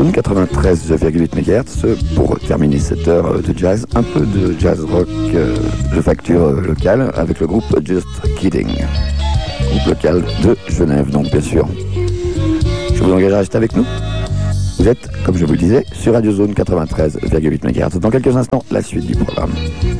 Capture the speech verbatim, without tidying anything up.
Zone quatre-vingt-treize virgule huit mégahertz pour terminer cette heure de jazz, un peu de jazz rock euh, de facture euh, locale avec le groupe Just Kidding, groupe local de Genève donc bien sûr. Je vous engage à rester avec nous. Vous êtes, comme je vous le disais, sur Radio Zone quatre-vingt-treize virgule huit mégahertz. Dans quelques instants, la suite du programme.